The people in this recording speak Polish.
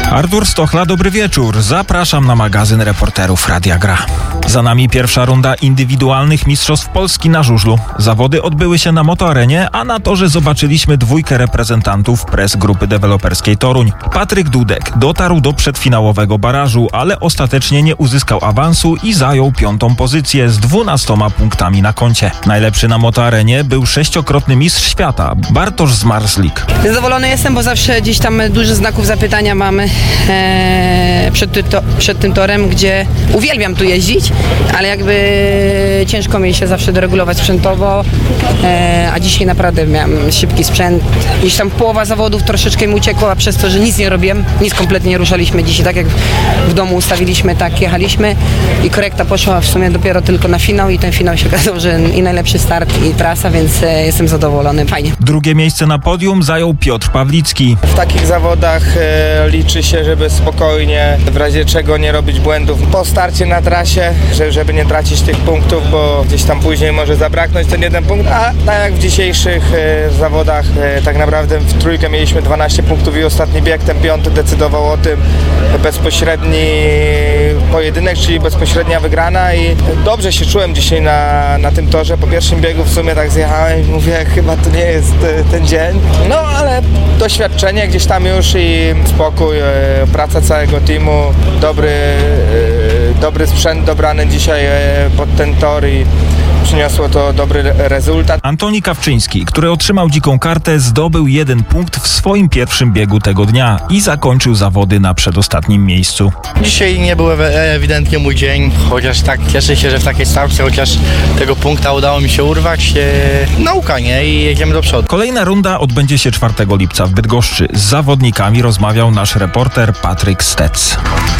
Artur Stochla, dobry wieczór. Zapraszam na magazyn reporterów Radia Gra. Za nami pierwsza runda indywidualnych Mistrzostw Polski na żużlu. Zawody odbyły się na Motoarenie, a na torze zobaczyliśmy dwójkę reprezentantów Press Grupy Deweloperskiej Toruń. Patryk Dudek dotarł do przedfinałowego barażu, ale ostatecznie nie uzyskał awansu i zajął 5. pozycję z 12 punktami na koncie. Najlepszy na Motoarenie był 6-krotny mistrz świata Bartosz Zmarzlik. Zadowolony jestem, bo zawsze gdzieś tam dużo znaków zapytania mamy przed tym torem, gdzie uwielbiam tu jeździć, ale jakby ciężko mi się zawsze doregulować sprzętowo, a dzisiaj naprawdę miałem szybki sprzęt. Gdzieś tam połowa zawodów troszeczkę mi uciekła przez to, że nic nie robiłem, nic kompletnie nie ruszaliśmy dzisiaj, tak jak w domu ustawiliśmy, tak jechaliśmy i korekta poszła w sumie dopiero tylko na finał i ten finał się okazał, że i najlepszy start i trasa, więc jestem zadowolony, fajnie. Drugie miejsce na podium zajął Piotr Pawlicki. W takich zawodach liczy się, żeby spokojnie, w razie czego nie robić błędów po starcie na trasie, żeby nie tracić tych punktów, bo gdzieś tam później może zabraknąć ten jeden punkt, a tak jak w dzisiejszych zawodach tak naprawdę w trójkę mieliśmy 12 punktów i ostatni bieg, ten 5 decydował o tym, bezpośredni pojedynek, czyli bezpośrednia wygrana i dobrze się czułem dzisiaj na tym torze. Po pierwszym biegu w sumie tak zjechałem i mówię, chyba to nie jest ten dzień, no ale doświadczenie gdzieś tam już i spokój, praca całego teamu, dobry sprzęt dobrany dzisiaj pod ten tor i przyniosło to dobry rezultat. Antoni Kawczyński, który otrzymał dziką kartę, zdobył 1 punkt w swoim pierwszym biegu tego dnia i zakończył zawody na przedostatnim miejscu. Dzisiaj nie był ewidentnie mój dzień, chociaż tak cieszę się, że w takiej stawce chociaż tego punkta udało mi się urwać. Nauka, nie? I jedziemy do przodu. Kolejna runda odbędzie się 4 lipca w Bydgoszczy. Z zawodnikami rozmawiał nasz reporter Patryk Stec.